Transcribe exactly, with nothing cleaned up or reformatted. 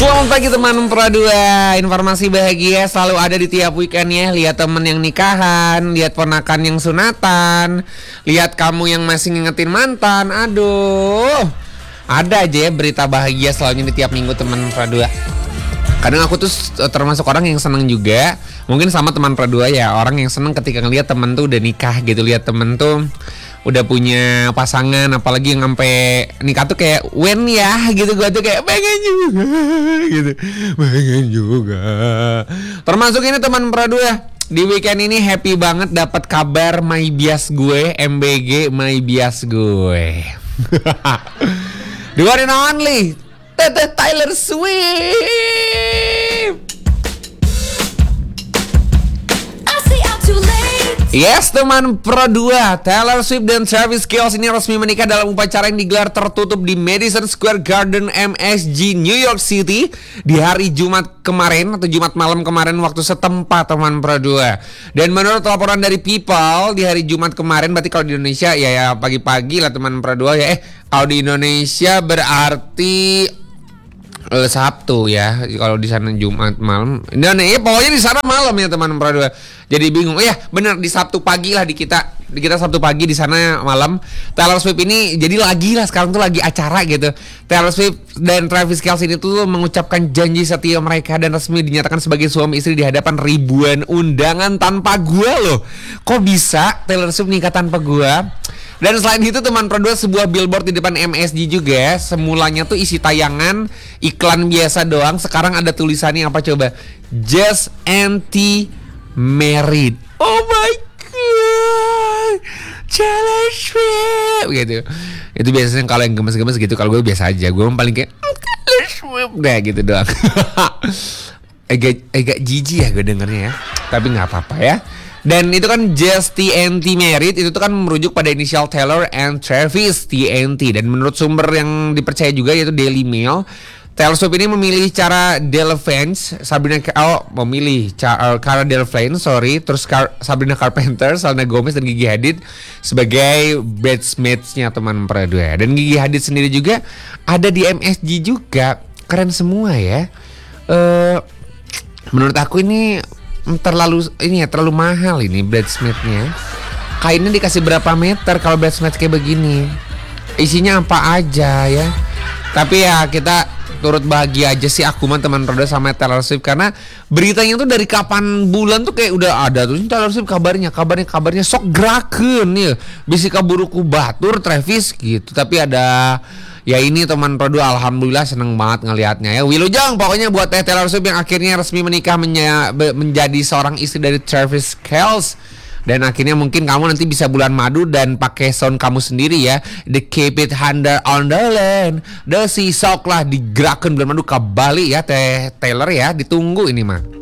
Selamat pagi teman Pradua. Informasi bahagia selalu ada di tiap weekend ya. Lihat temen yang nikahan, lihat ponakan yang sunatan, lihat kamu yang masih ngingetin mantan. Aduh, ada aja ya berita bahagia selalu di tiap minggu teman Pradua. Kadang aku tuh termasuk orang yang seneng juga. Mungkin sama teman Pradua ya, orang yang seneng ketika ngelihat temen tuh udah nikah gitu. Lihat temen tuh udah punya pasangan, apalagi yang sampai nikah tuh kayak when ya gitu. Gua tuh kayak pengen juga gitu, pengen juga. Termasuk ini teman Pradua, di weekend ini happy banget dapat kabar my bias gue, M B G my bias gue. The one and only Tete Taylor Swift. Yes teman Pro dua, Taylor Swift dan Travis Kelce ini resmi menikah dalam upacara yang digelar tertutup di Madison Square Garden M S G New York City di hari Jumat kemarin atau Jumat malam kemarin waktu setempat teman Pro dua. Dan menurut laporan dari People di hari Jumat kemarin, berarti kalau di Indonesia ya ya pagi-pagi lah teman Pro dua ya. Eh kalau di Indonesia berarti Uh, Sabtu ya, kalau di sana Jumat malam. Dan ya pokoknya di sana malam ya teman Pradua. Jadi bingung. Oh ya, benar di Sabtu pagi lah di kita. Di kita Sabtu pagi, di sana malam. Taylor Swift ini jadi lagi lah sekarang tuh lagi acara gitu. Taylor Swift dan Travis Kelce ini tuh mengucapkan janji setia mereka dan resmi dinyatakan sebagai suami istri di hadapan ribuan undangan tanpa gua loh. Kok bisa Taylor Swift nikah tanpa gua? Dan selain itu teman Pradua, sebuah billboard di depan M S G juga. Semulanya tuh isi tayangan iklan biasa doang. Sekarang ada tulisannya apa coba? Just anti married. Oh my god, Taylor Swift gitu. Itu biasanya kalau yang gemes-gemes gitu. Kalau gue biasa aja. Gue paling kayak Taylor Swift deh gitu doang. Agak agak jijik ya gue dengernya ya. Tapi nggak apa-apa ya. Dan itu kan Just T N T Married, itu tuh kan merujuk pada inisial Taylor and Travis T N T. Dan menurut sumber yang dipercaya juga yaitu Daily Mail, Taylor Swift ini memilih cara Delevingne, Sabrina oh memilih cara, cara Delevingne, sorry, terus Car- Sabrina Carpenter, Selena Gomez dan Gigi Hadid sebagai bridesmaids-nya teman Pradua. Dan Gigi Hadid sendiri juga ada di M S G juga, keren semua ya. Uh, menurut aku ini terlalu ini ya terlalu mahal ini bridesmaid-nya. Kainnya dikasih berapa meter kalau bridesmaid kayak begini? Isinya apa aja ya? Tapi ya kita turut bahagia aja sih aku mah teman Roda sama Taylor Swift, karena beritanya tuh dari kapan bulan tuh kayak udah ada tuh Taylor Swift kabarnya, kabarnya kabarnya sok gerakeun ya. Bisi kaburu ku batur Travis gitu. Tapi ada ya ini teman Rodo, alhamdulillah seneng banget ngelihatnya ya. Wilujeng pokoknya buat Teh Taylor Swift yang akhirnya resmi menikah menya, menjadi seorang istri dari Travis Kelce. Dan akhirnya mungkin kamu nanti bisa bulan madu dan pakai sound kamu sendiri ya. The keep it under on the land. The si sok lah digerakkan bulan madu ke Bali ya Teh Taylor ya. Ditunggu ini mah.